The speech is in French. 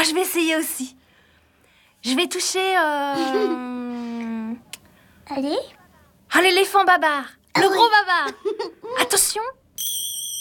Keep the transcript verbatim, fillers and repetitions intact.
je vais essayer aussi. Je vais toucher... Euh... Allez. Oh, l'éléphant babar. Le gros babar. Attention.